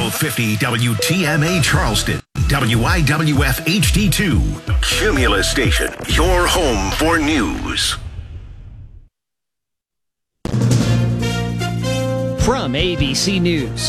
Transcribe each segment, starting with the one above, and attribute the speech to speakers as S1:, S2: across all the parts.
S1: 1250 WTMA Charleston, WIWF HD2, Cumulus Station, your home for news.
S2: From ABC News,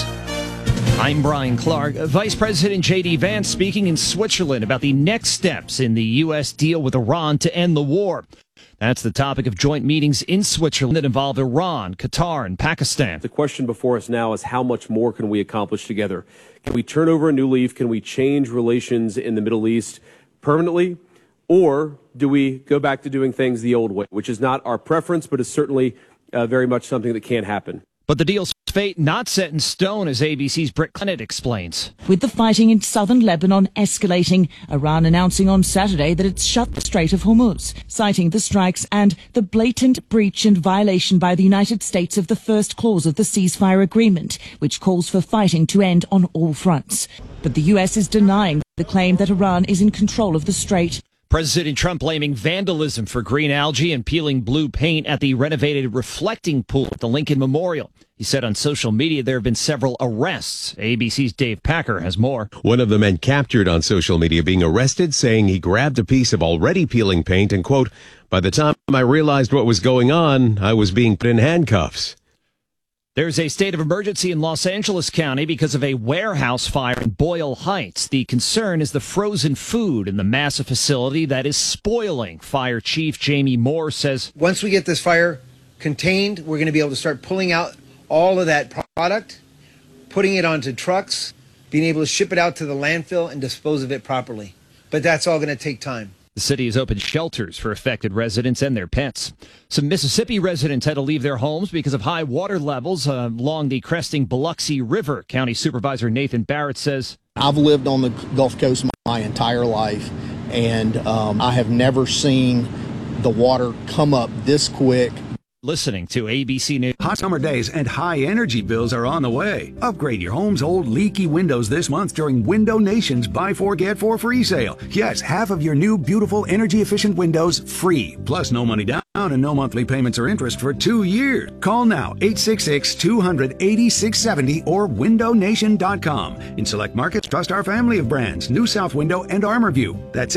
S2: I'm Brian Clark. Vice President J.D. Vance speaking in Switzerland about the next steps in the U.S. deal with Iran to end the war. That's the topic of joint meetings in Switzerland that involve Iran, Qatar, and Pakistan.
S3: The question before us now is how much more can we accomplish together? Can we turn over a new leaf? Can we change relations in the Middle East permanently? Or do we go back to doing things the old way, which is not our preference, but is certainly very much something that can happen.
S2: But the deal's fate not set in stone, as ABC's Britt Clennett explains.
S4: With the fighting in southern Lebanon escalating, Iran announcing on Saturday that it's shut the Strait of Hormuz, citing the strikes and the blatant breach and violation by the United States of the first clause of the ceasefire agreement, which calls for fighting to end on all fronts. But the U.S. is denying the claim that Iran is in control of the strait.
S2: President Trump blaming vandalism for green algae and peeling blue paint at the renovated reflecting pool at the Lincoln Memorial. He said on social media there have been several arrests. ABC's Dave Packer has more.
S5: One of the men captured on social media being arrested, saying he grabbed a piece of already peeling paint and, quote, "By the time I realized what was going on, I was being put in handcuffs."
S2: There's a state of emergency in Los Angeles County because of a warehouse fire in Boyle Heights. The concern is the frozen food in the massive facility that is spoiling. Fire Chief Jamie Moore says,
S6: once we get this fire contained, we're going to be able to start pulling out all of that product, putting it onto trucks, being able to ship it out to the landfill and dispose of it properly. But that's all going to take time.
S2: The city has opened shelters for affected residents and their pets. Some Mississippi residents had to leave their homes because of high water levels along the cresting Biloxi River. County Supervisor Nathan Barrett says,
S7: I've lived on the Gulf Coast my entire life, and I have never seen the water come up this quick.
S2: Listening to ABC News.
S8: Hot summer days and high energy bills are on the way. Upgrade your home's old leaky windows this month during Window Nation's Buy 4 Get 4 free sale. Yes, half of your new beautiful energy efficient windows free. Plus no money down and no monthly payments or interest for 2 years. Call now 866-200-8670 or windownation.com. In select markets, trust our family of brands, New South Window and ArmorView. That's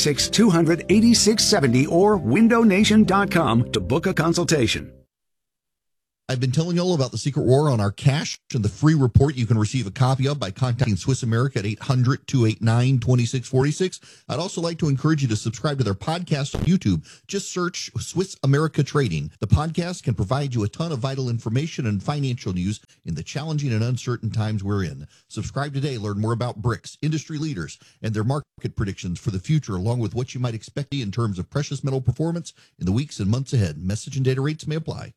S8: 866-200-8670 or windownation.com to book a consultation.
S9: I've been telling you all about the Secret War on our cash and the free report you can receive a copy of by contacting Swiss America at 800-289-2646. I'd also like to encourage you to subscribe to their podcast on YouTube. Just search Swiss America Trading. The podcast can provide you a ton of vital information and financial news in the challenging and uncertain times we're in. Subscribe today. Learn more about BRICS, industry leaders, and their market predictions for the future, along with what you might expect in terms of precious metal performance in the weeks and months ahead. Message and data rates may apply.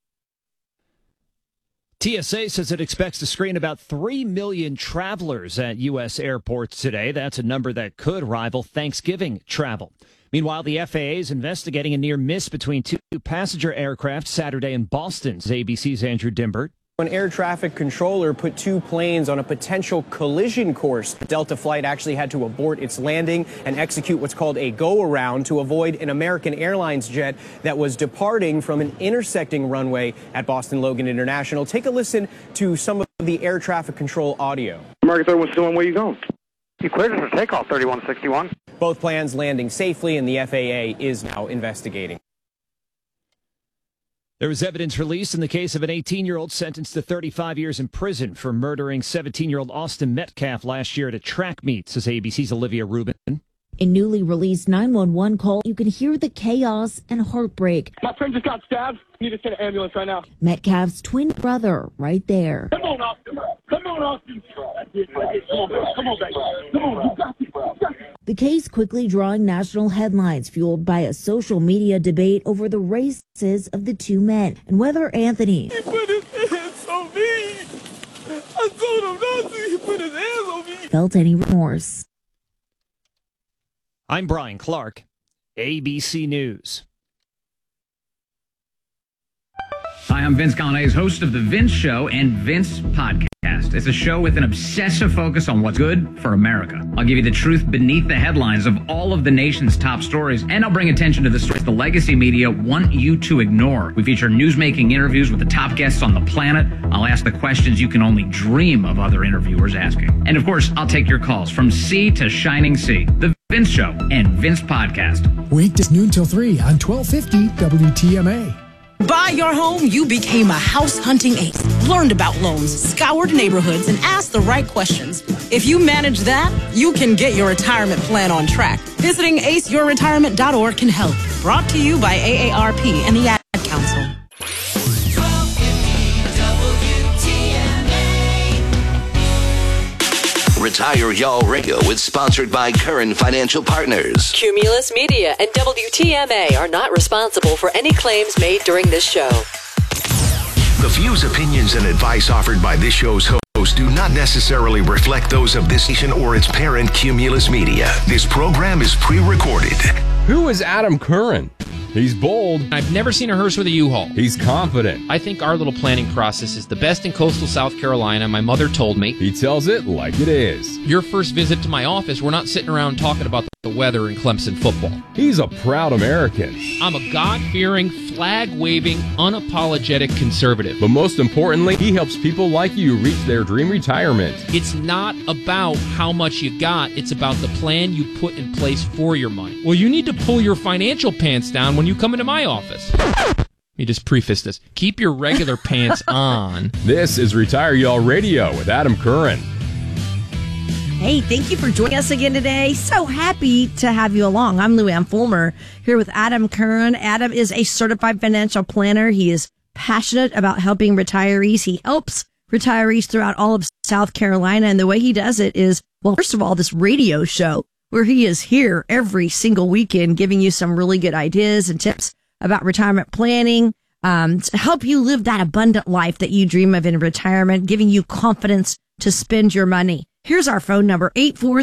S2: TSA says it expects to screen about 3 million travelers at U.S. airports today. That's a number that could rival Thanksgiving travel. Meanwhile, the FAA is investigating a near miss between two passenger aircraft Saturday in Boston. ABC's Andrew Dimbert.
S10: An air traffic controller put two planes on a potential collision course. The Delta flight actually had to abort its landing and execute what's called a go-around to avoid an American Airlines jet that was departing from an intersecting runway at Boston Logan International. Take a listen to some of the air traffic control audio.
S11: American 3161, where are you going? You cleared us for takeoff, 3161.
S10: Both planes landing safely, and the FAA is now investigating.
S2: There was evidence released in the case of an 18-year-old sentenced to 35 years in prison for murdering 17-year-old Austin Metcalf last year at a track meet, says ABC's Olivia Rubin.
S12: In newly released 911 call, you can hear the chaos and heartbreak.
S11: My friend just got stabbed. Need to send an ambulance right now.
S12: Metcalf's twin brother right there.
S11: Come on, Austin. Come on, Austin. Come on, baby. Come on, you got this.
S12: The case quickly drawing national headlines, fueled by a social media debate over the races of the two men and whether Anthony
S11: He put his hands on me. I told him not to. He put his hands on me.
S12: felt any remorse.
S2: I'm Brian Clark, ABC News.
S13: Hi, I'm Vince Gallane's host of The Vince Show and Vince Podcast. Podcast. It's a show with an obsessive focus on what's good for America. I'll give you the truth beneath the headlines of all of the nation's top stories, and I'll bring attention to the stories the legacy media want you to ignore. We feature newsmaking interviews with the top guests on the planet. I'll ask the questions you can only dream of other interviewers asking. And of course, I'll take your calls from sea to shining sea. The Vince Show and Vince Podcast.
S14: Weekdays noon till 3 on 1250 WTMA.
S15: Buy your home, you became a house hunting ace. Learned about loans, scoured neighborhoods, and asked the right questions. If you manage that, you can get your retirement plan on track. Visiting aceyourretirement.org can help. Brought to you by AARP and the Ad Council.
S1: Retire Y'all Radio is sponsored by Curran Financial Partners.
S16: Cumulus Media and WTMA are not responsible for any claims made during this show.
S1: The views, opinions, and advice offered by this show's host do not necessarily reflect those of this station or its parent, Cumulus Media. This program is pre-recorded.
S17: Who is Adam Curran? He's bold.
S18: I've never seen a hearse with a U-Haul.
S17: He's confident.
S18: I think our little planning process is the best in coastal South Carolina. My mother told me.
S17: He tells it like it is.
S18: Your first visit to my office, we're not sitting around talking about the weather and Clemson football.
S17: He's a proud American.
S18: I'm a God-fearing, flag-waving, unapologetic conservative.
S17: But most importantly, he helps people like you reach their dream retirement.
S18: It's not about how much you got. It's about the plan you put in place for your money. Well, you need to pull your financial pants down when you come into my office. Let me just preface this. Keep your regular pants on.
S17: This is Retire Y'all Radio with Adam Curran.
S19: Hey, thank you for joining us again today. So happy to have you along. I'm Luann Fulmer here with Adam Curran. Adam is a certified financial planner. He is passionate about helping retirees. He helps retirees throughout all of South Carolina. And the way he does it is, well, first of all, this radio show where he is here every single weekend giving you some really good ideas and tips about retirement planning, to help you live that abundant life that you dream of in retirement, giving you confidence to spend your money. Here's our phone number,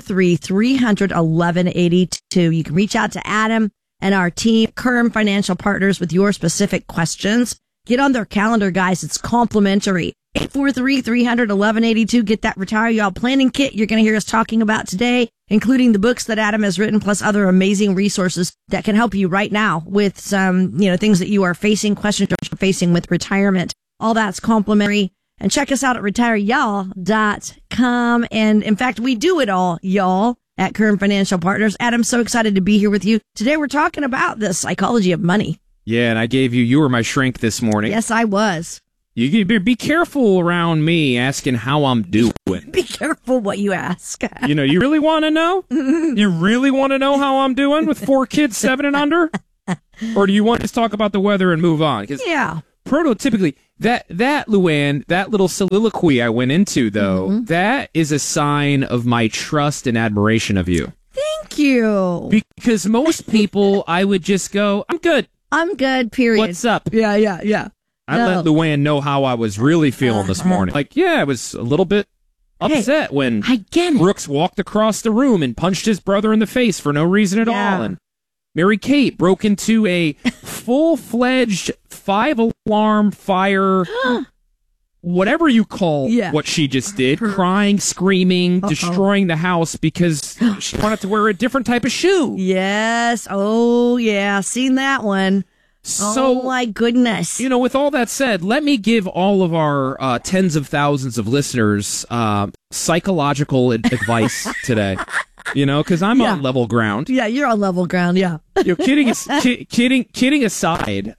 S19: 843-300-1182. You can reach out to Adam and our team, Curran Financial Partners, with your specific questions. Get on their calendar, guys. It's complimentary. 843-300-1182. Get that Retire Y'all planning kit you're going to hear us talking about today, including the books that Adam has written, plus other amazing resources that can help you right now with some, things that you are facing, questions you're facing with retirement. All that's complimentary. And check us out at retireyall.com. And in fact, we do it all, y'all, at Curran Financial Partners. Adam, so excited to be here with you. Today we're talking about the psychology of money.
S18: Yeah, and you were my shrink this morning.
S19: Yes, I was.
S18: You be careful around me asking how I'm doing.
S19: Be careful what you ask.
S18: You really want to know? You really want to know how I'm doing with 4 kids, 7 and under? Or do you want to talk about the weather and move on?
S19: Yeah.
S18: Prototypically, that Luann, that little soliloquy I went into, though, that is a sign of my trust and admiration of you.
S19: Thank you.
S18: Because most people, I would just go, I'm good.
S19: I'm good, period.
S18: What's up?
S19: Yeah.
S18: I let Luann know how I was really feeling this morning. I was a little bit upset when Brooks walked across the room and punched his brother in the face for no reason at all. And Mary Kate broke into a full-fledged 5-alarm fire, whatever you call what she just did, crying, screaming, destroying the house because she wanted to wear a different type of shoe.
S19: Yes. Oh, yeah. Seen that one.
S18: So,
S19: oh, my goodness.
S18: With all that said, let me give all of our tens of thousands of listeners psychological advice today. Because I'm on level ground.
S19: Yeah, you're on level ground, yeah.
S18: Kidding aside,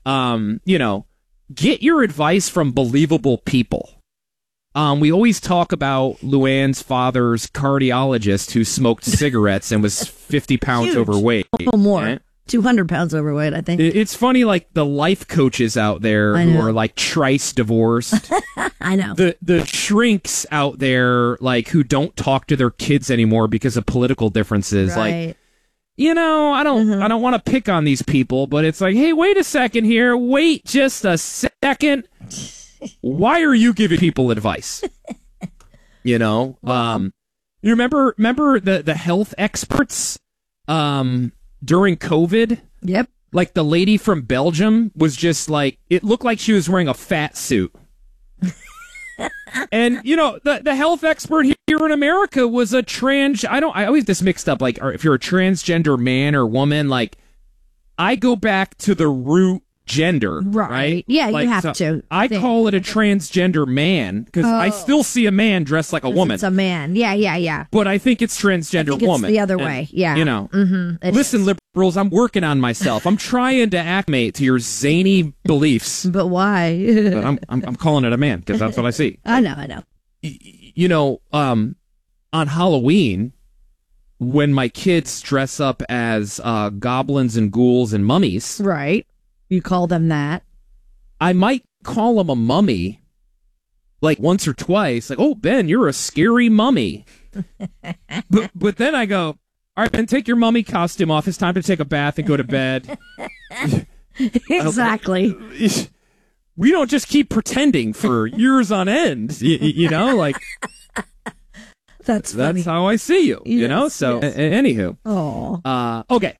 S18: get your advice from believable people. We always talk about Luann's father's cardiologist who smoked cigarettes and was 50 pounds overweight.
S19: A little more. Right? 200 pounds overweight, I think.
S18: It's funny, the life coaches out there who are trice divorced.
S19: I know.
S18: The shrinks out there, who don't talk to their kids anymore because of political differences.
S19: Right.
S18: I don't want to pick on these people, but it's hey, wait a second here. Wait just a second. Why are you giving people advice? You remember the health experts, during COVID?
S19: Yep.
S18: The lady from Belgium was just it looked like she was wearing a fat suit. And, the health expert here in America was a I always get this mixed up, like, or if you're a transgender man or woman, like, I go back to the root gender, right?
S19: Yeah,
S18: like,
S19: you have to.
S18: I call it a transgender man because I still see a man dressed like a woman.
S19: It's a man. Yeah.
S18: But I think it's transgender woman.
S19: It's the other way. Yeah.
S18: Listen, liberals, I'm working on myself. I'm trying to acclimate to your zany beliefs.
S19: But why?
S18: But I'm calling it a man because that's what I see.
S19: I know.
S18: On Halloween, when my kids dress up as goblins and ghouls and mummies,
S19: right? You call them that.
S18: I might call them a mummy, like once or twice. Like, oh, Ben, you're a scary mummy. but then I go, all right, Ben, take your mummy costume off. It's time to take a bath and go to bed.
S19: Exactly.
S18: We don't just keep pretending for years on end, like.
S19: That's funny.
S18: That's how I see you, So,
S19: yes.
S18: Anywho.
S19: Oh.
S18: Okay.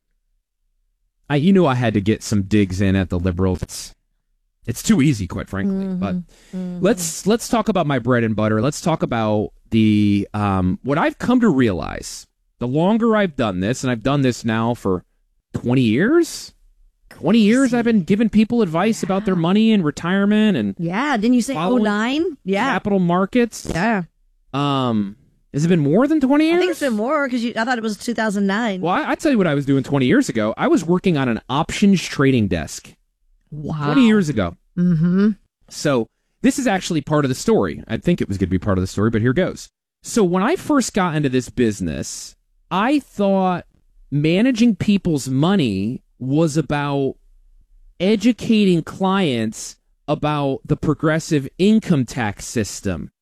S18: You knew I had to get some digs in at the liberals. It's too easy, quite frankly. But let's talk about my bread and butter. Let's talk about the what I've come to realize. The longer I've done this, and I've done this now for 20 years. 20 years I've been giving people advice about their money and retirement and
S19: didn't you say 09? Yeah.
S18: Capital markets.
S19: Yeah.
S18: Has it been more than 20 years?
S19: I think it's been more because I thought it was 2009.
S18: Well, I tell you what I was doing 20 years ago. I was working on an options trading desk.
S19: Wow.
S18: 20 years ago.
S19: Mm-hmm.
S18: So this is actually part of the story. I think it was going to be part of the story, but here goes. So when I first got into this business, I thought managing people's money was about educating clients about the progressive income tax system,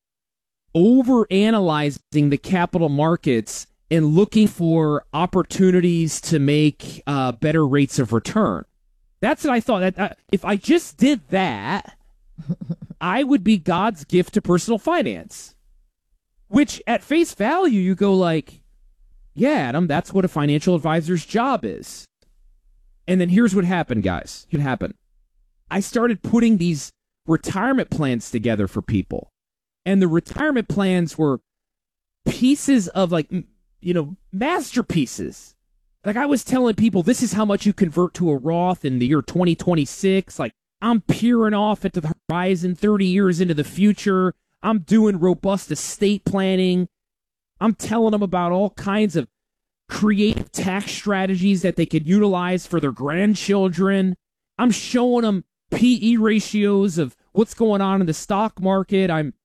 S18: overanalyzing the capital markets and looking for opportunities to make better rates of return. That's what I thought. That if I just did that, I would be God's gift to personal finance. Which, at face value, you go like, yeah, Adam, that's what a financial advisor's job is. And then here's what happened, guys. It happened. I started putting these retirement plans together for people. And the retirement plans were pieces of masterpieces. Like I was telling people, this is how much you convert to a Roth in the year 2026. Like I'm peering off into the horizon 30 years into the future. I'm doing robust estate planning. I'm telling them about all kinds of creative tax strategies that they could utilize for their grandchildren. I'm showing them PE ratios of what's going on in the stock market. I'm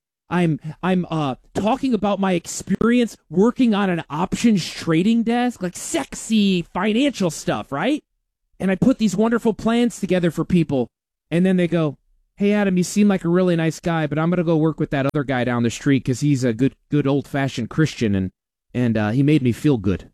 S18: talking about my experience working on an options trading desk, like sexy financial stuff, right? And I put these wonderful plans together for people. And then they go, hey, Adam, you seem like a really nice guy, but I'm going to go work with that other guy down the street because he's a good old-fashioned Christian, and he made me feel good.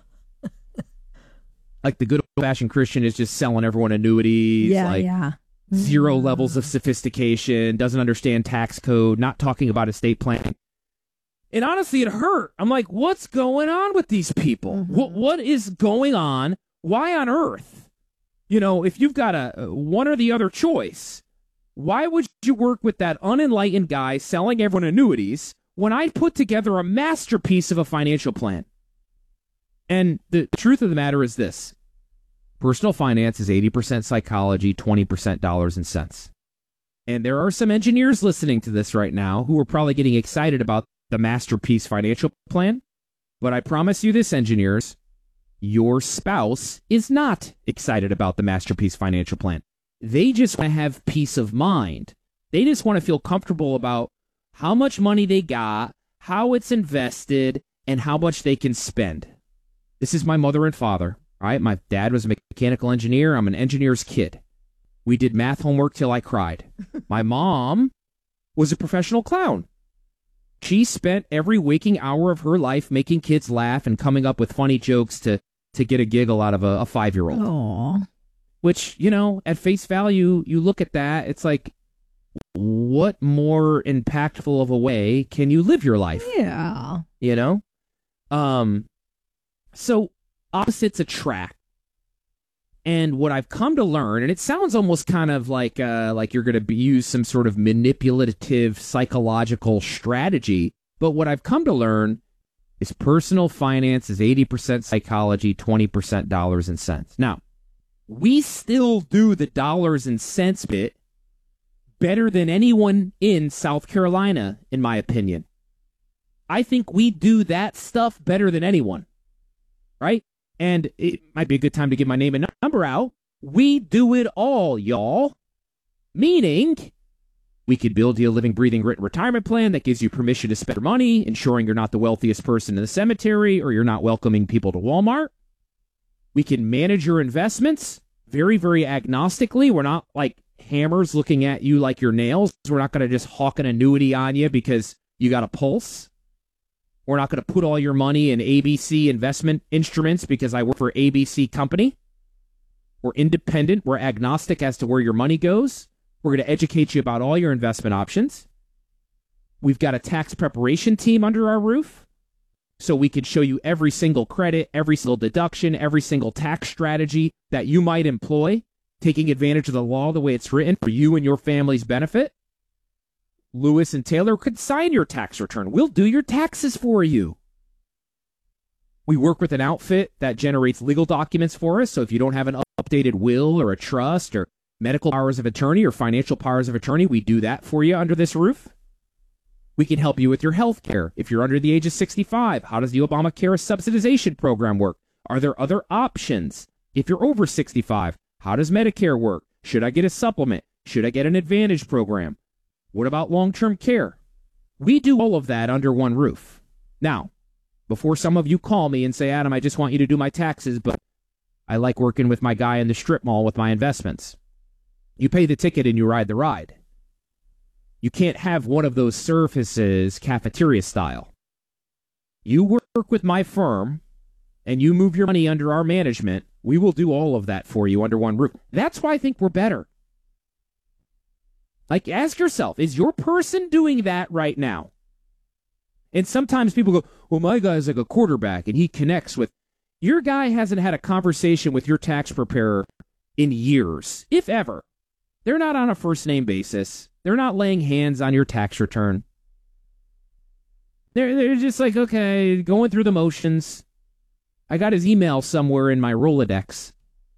S18: Like the good old-fashioned Christian is just selling everyone annuities. Zero levels of sophistication, doesn't understand tax code, not talking about estate planning. And honestly, it hurt. I'm like, what's going on with these people? What is going on? Why on earth? If you've got a one or the other choice, why would you work with that unenlightened guy selling everyone annuities when I put together a masterpiece of a financial plan? And the truth of the matter is this. Personal finance is 80% psychology, 20% dollars and cents. And there are some engineers listening to this right now who are probably getting excited about the masterpiece financial plan. But I promise you this, engineers, your spouse is not excited about the masterpiece financial plan. They just want to have peace of mind. They just want to feel comfortable about how much money they got, how it's invested, and how much they can spend. This is my mother and father. All right, my dad was a mechanical engineer. I'm an engineer's kid. We did math homework till I cried. My mom was a professional clown. She spent every waking hour of her life making kids laugh and coming up with funny jokes to get a giggle out of a 5-year-old.
S19: Aww.
S18: Which, at face value, you look at that, it's like, what more impactful of a way can you live your life?
S19: Yeah.
S18: So opposites attract. And what I've come to learn, and it sounds almost kind of like you're going to use some sort of manipulative psychological strategy, but what I've come to learn is personal finance is 80% psychology, 20% dollars and cents. Now, we still do the dollars and cents bit better than anyone in South Carolina, in my opinion. I think we do that stuff better than anyone, right? And it might be a good time to give my name and number out. We do it all, y'all. Meaning, we could build you a living, breathing, written retirement plan that gives you permission to spend your money, ensuring you're not the wealthiest person in the cemetery or you're not welcoming people to Walmart. We can manage your investments very, very agnostically. We're not like hammers looking at you like your nails. We're not going to just hawk an annuity on you because you got a pulse. We're not going to put all your money in ABC investment instruments because I work for ABC Company. We're independent. We're agnostic as to where your money goes. We're going to educate you about all your investment options. We've got a tax preparation team under our roof, so we can show you every single credit, every single deduction, every single tax strategy that you might employ, taking advantage of the law the way it's written for you and your family's benefit. Lewis and Taylor could sign your tax return. We'll do your taxes for you. We work with an outfit that generates legal documents for us, so if you don't have an updated will or a trust or medical powers of attorney or financial powers of attorney, we do that for you under this roof. We can help you with your health care. If you're under the age of 65, how does the Obamacare subsidization program work? Are there other options? If you're over 65, how does Medicare work? Should I get a supplement? Should I get an Advantage program? What about long-term care? We do all of that under one roof. Now, before some of you call me and say, Adam, I just want you to do my taxes, but I like working with my guy in the strip mall with my investments. You pay the ticket and you ride the ride. You can't have one of those services cafeteria style. You work with my firm and you move your money under our management. We will do all of that for you under one roof. That's why I think we're better. Like, ask yourself, is your person doing that right now? And sometimes people go, well, my guy's like a quarterback and he connects with. Your guy hasn't had a conversation with your tax preparer in years, if ever. They're not on a first name basis. They're not laying hands on your tax return. They're just like, okay, going through the motions. I got his email somewhere in my Rolodex.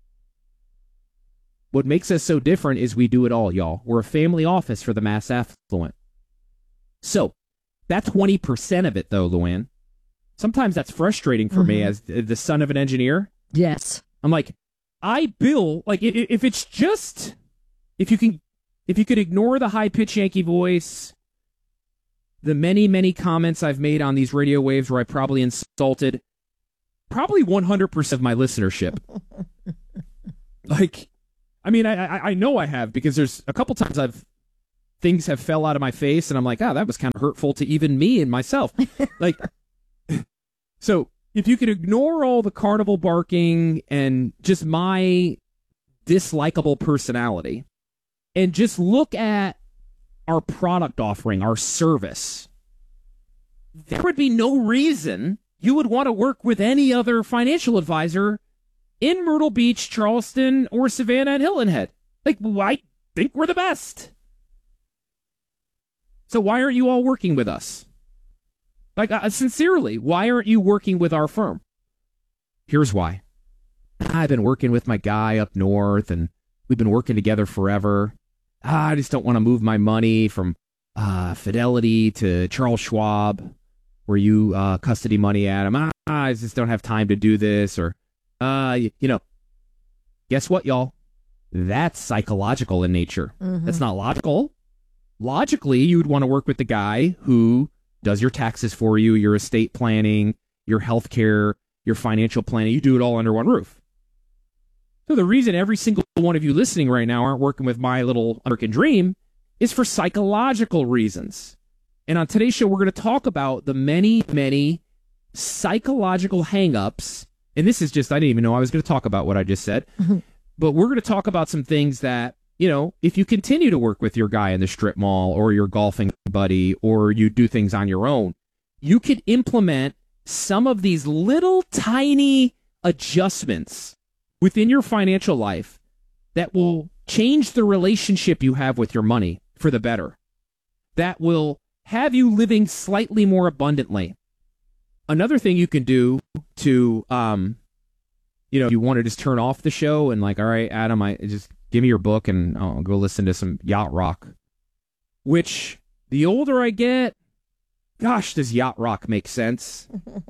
S18: What makes us so different is we do it all, y'all. We're a family office for the mass affluent. So, that's 20% of it, though, Luann. Sometimes that's frustrating for me as the son of an engineer.
S19: Yes.
S18: I'm like, I bill, like, if it's just, if you could ignore the high-pitched Yankee voice, the many, many comments I've made on these radio waves where I probably insulted probably 100% of my listenership. Like, I mean, I know I have, because there's a couple times things have fell out of my face and I'm like, that was kind of hurtful to even me and myself. Like, so if you could ignore all the carnival barking and just my dislikable personality and just look at our product offering, our service, there would be no reason you would want to work with any other financial advisor in Myrtle Beach, Charleston, or Savannah and Hilton Head. Like, I think we're the best. So why aren't you all working with us? Like, sincerely, why aren't you working with our firm? Here's why. I've been working with my guy up north, and we've been working together forever. I just don't want to move my money from Fidelity to Charles Schwab, where you custody money at him. I just don't have time to do this, or guess what, y'all? That's psychological in nature. That's not logical. Logically, you would want to work with the guy who does your taxes for you, your estate planning, your health care, your financial planning. You do it all under one roof. So the reason every single one of you listening right now aren't working with my little American dream is for psychological reasons. And on today's show, we're going to talk about the many, many psychological hang-ups. And this is just, I didn't even know I was going to talk about what I just said. But we're going to talk about some things that, if you continue to work with your guy in the strip mall or your golfing buddy, or you do things on your own, you could implement some of these little tiny adjustments within your financial life that will change the relationship you have with your money for the better, that will have you living slightly more abundantly. Another thing you can do to, you want to just turn off the show and like, all right, Adam, just give me your book and I'll go listen to some yacht rock. Which, the older I get, gosh, does yacht rock make sense?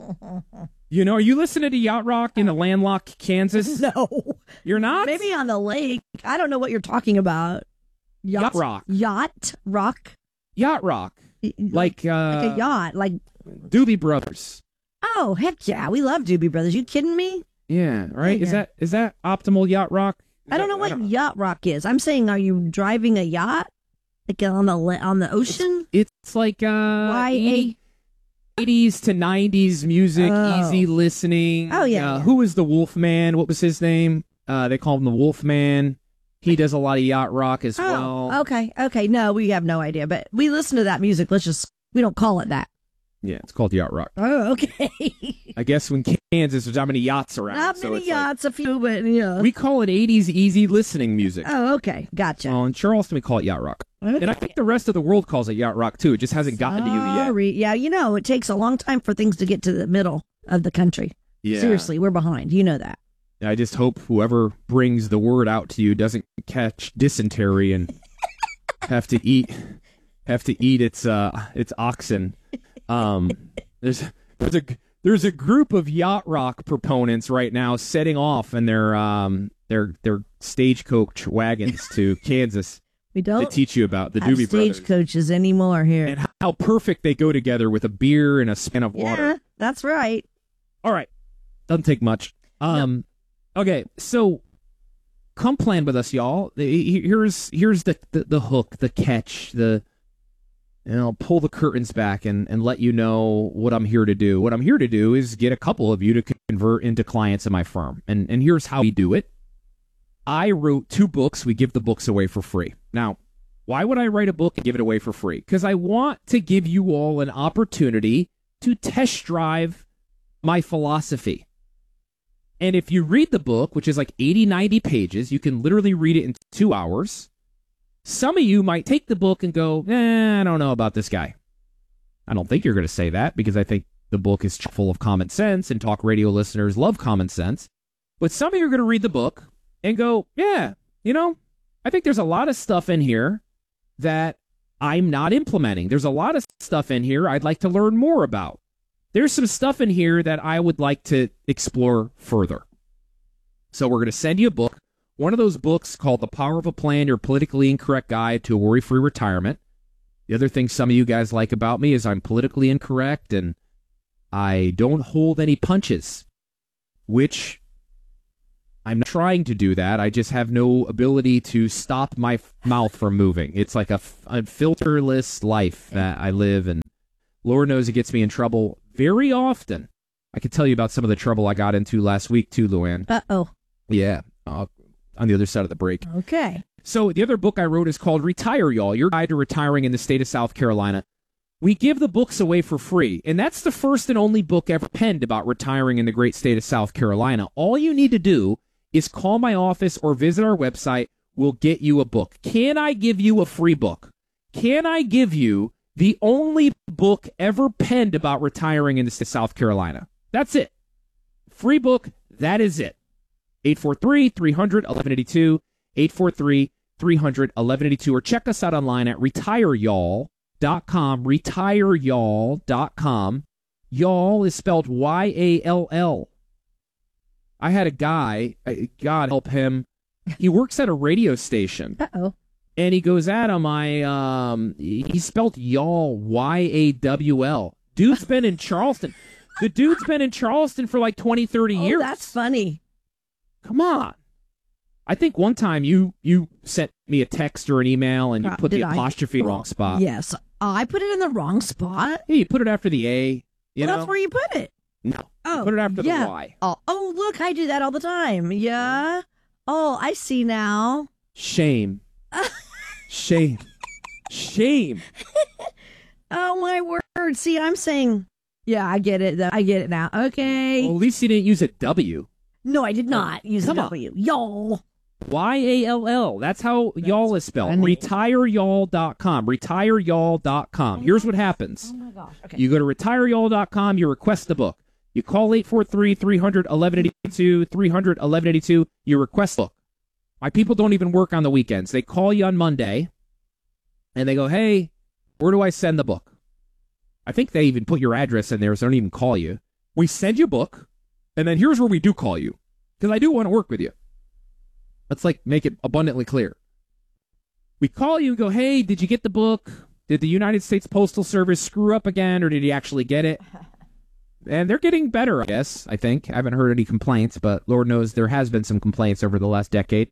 S18: Are you listening to yacht rock in a landlocked Kansas?
S19: No.
S18: You're not?
S19: Maybe on the lake. I don't know what you're talking about.
S18: Yacht rock.
S19: Yacht rock?
S18: Yacht rock. Like
S19: a yacht. Like
S18: Doobie Brothers.
S19: Oh, heck yeah. We love Doobie Brothers. You kidding me?
S18: Yeah, right?
S19: Yeah.
S18: Is that optimal yacht rock?
S19: I don't know what yacht rock is. I'm saying, are you driving a yacht? Like on the ocean?
S18: It's like 80s to 90s music, easy listening.
S19: Oh, yeah.
S18: Who was the Wolfman? What was his name? They called him the Wolfman. He does a lot of yacht rock as well.
S19: Okay. No, we have no idea, but we listen to that music. We don't call it that.
S18: Yeah, it's called yacht rock.
S19: Oh, okay.
S18: I guess when Kansas, there's not many yachts around.
S19: Not many yachts, a few, but yeah.
S18: We call it 80s easy listening music.
S19: Oh, okay. Gotcha.
S18: Oh, in Charleston, we call it yacht rock. Okay. And I think the rest of the world calls it yacht rock, too. It just hasn't gotten to you yet.
S19: Yeah, it takes a long time for things to get to the middle of the country.
S18: Yeah.
S19: Seriously, we're behind. You know that.
S18: I just hope whoever brings the word out to you doesn't catch dysentery and have to eat its oxen. There's a group of yacht rock proponents right now setting off in their stagecoach wagons to Kansas.
S19: We don't
S18: to teach you about the Doobie Brothers.
S19: Stagecoaches anymore here.
S18: And how perfect they go together with a beer and a span of water.
S19: Yeah, that's right.
S18: All right. Doesn't take much. Okay, so come plan with us, y'all. Here's the hook, the catch, I'll pull the curtains back and let you know what I'm here to do. What I'm here to do is get a couple of you to convert into clients of my firm. And here's how we do it. I wrote 2 books. We give the books away for free. Now, why would I write a book and give it away for free? Because I want to give you all an opportunity to test drive my philosophy. And if you read the book, which is like 80, 90 pages, you can literally read it in 2 hours. Some of you might take the book and go, I don't know about this guy. I don't think you're going to say that because I think the book is full of common sense and talk radio listeners love common sense. But some of you are going to read the book and go, yeah, I think there's a lot of stuff in here that I'm not implementing. There's a lot of stuff in here I'd like to learn more about. There's some stuff in here that I would like to explore further. So we're going to send you a book. One of those books called The Power of a Plan, Your Politically Incorrect Guide to a Worry-Free Retirement. The other thing some of you guys like about me is I'm politically incorrect and I don't hold any punches, which I'm not trying to do that. I just have no ability to stop my mouth from moving. It's like a filterless life that I live, and Lord knows it gets me in trouble very often. I could tell you about some of the trouble I got into last week, too, Luann.
S19: Uh-oh.
S18: Yeah, on the other side of the break.
S19: Okay.
S18: So the other book I wrote is called Retire, Y'all, Your Guide to Retiring in the State of South Carolina. We give the books away for free, and that's the first and only book ever penned about retiring in the great state of South Carolina. All you need to do is call my office or visit our website. We'll get you a book. Can I give you a free book? Can I give you the only book ever penned about retiring in the state of South Carolina? That's it. Free book, that is it. 843-300-1182, 843-300-1182, or check us out online at retireyall.com, retireyall.com. Y'all is spelled Y-A-L-L. I had a guy, God help him, he works at a radio station.
S19: Uh-oh.
S18: And he goes, Adam, he spelled y'all, Y-A-W-L. Dude's been in Charleston. The dude's been in Charleston for like 20, 30 years.
S19: That's funny.
S18: Come on. I think one time you sent me a text or an email and you put the apostrophe in the wrong spot.
S19: Yes. I put it in the wrong spot.
S18: Yeah, you put it after the A.
S19: That's where you put it.
S18: No.
S19: Oh,
S18: put it after the Y.
S19: Oh, look, I do that all the time. Yeah. Oh, I see now.
S18: Shame. Shame. Shame.
S19: Oh, my word. See, I'm saying, yeah, I get it. I get it now. Okay.
S18: Well, at least you didn't use a W.
S19: No, I did not use the
S18: Come on.
S19: W. Y'all.
S18: YALL. That's how y'all is spelled. RetireYall.com. RetireYall.com. Here's what happens.
S19: Oh my gosh. Okay.
S18: You go to RetireYall.com, you request the book. You call 843-300-1182, 300-1182, you request the book. My people don't even work on the weekends. They call you on Monday, and they go, hey, where do I send the book? I think they even put your address in there, so they don't even call you. We send you a book, and then here's where we do call you, because I do want to work with you. Let's make it abundantly clear. We call you and go, hey, did you get the book? Did the United States Postal Service screw up again, or did you actually get it? And they're getting better, I guess, I think. I haven't heard any complaints, but Lord knows there has been some complaints over the last decade.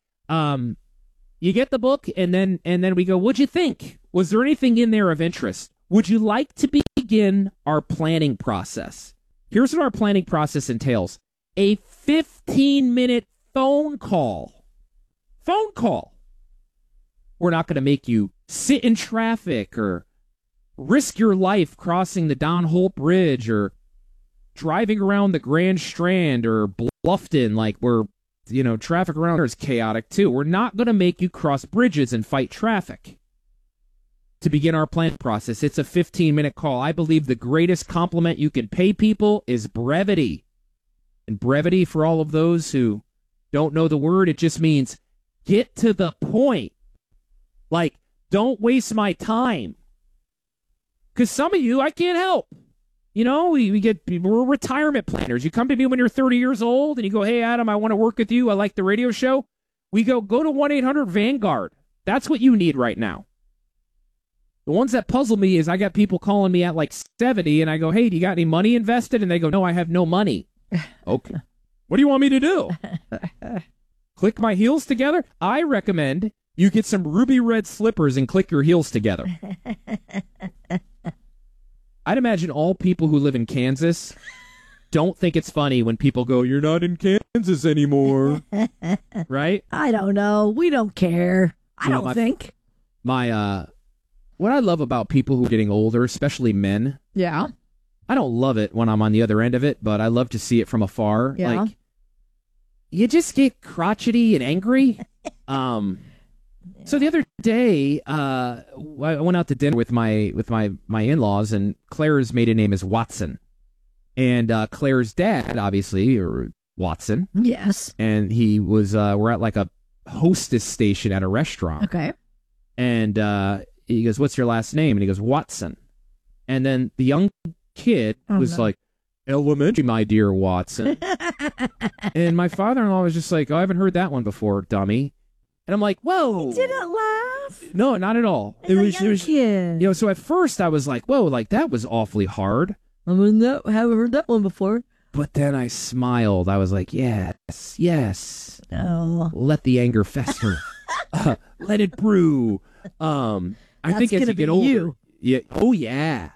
S18: You get the book, and then we go, what'd you think? Was there anything in there of interest? Would you like to begin our planning process? Here's what our planning process entails. A 15-minute phone call. Phone call. We're not going to make you sit in traffic or risk your life crossing the Don Holt Bridge or driving around the Grand Strand or Bluffton like traffic around here is chaotic too. We're not going to make you cross bridges and fight traffic. To begin our planning process, it's a 15-minute call. I believe the greatest compliment you can pay people is brevity. And brevity, for all of those who don't know the word, it just means get to the point. Don't waste my time. Because some of you, I can't help. We're retirement planners. You come to me when you're 30 years old and you go, hey, Adam, I want to work with you. I like the radio show. We go to 1-800-VANGUARD. That's what you need right now. The ones that puzzle me is I got people calling me at 70 and I go, hey, do you got any money invested? And they go, no, I have no money. Okay. What do you want me to do? Click my heels together? I recommend you get some ruby red slippers and click your heels together. I'd imagine all people who live in Kansas don't think it's funny when people go, you're not in Kansas anymore. Right?
S19: I don't know. We don't care. I don't think.
S18: What I love about people who are getting older, especially men.
S19: Yeah.
S18: I don't love it when I'm on the other end of it, but I love to see it from afar.
S19: Yeah.
S18: You just get crotchety and angry. So the other day, I went out to dinner with my in-laws, and Claire's maiden name is Watson, and Claire's dad, obviously, or Watson.
S19: Yes.
S18: And he was. We're at a hostess station at a restaurant.
S19: Okay.
S18: And he goes, "What's your last name?" And he goes, "Watson." And then the young kid was like, "Elementary, my dear Watson." And my father-in-law was just like, "Oh, I haven't heard that one before, dummy." And I'm like, whoa.
S19: He didn't laugh?
S18: No, not at all.
S19: It was kid.
S18: So at first I was like, whoa, that was awfully hard.
S19: I haven't heard that one before.
S18: But then I smiled. I was like, yes.
S19: Oh.
S18: Let the anger fester. Let it brew. I think as you get older.
S19: You.
S18: Yeah. Oh, yeah.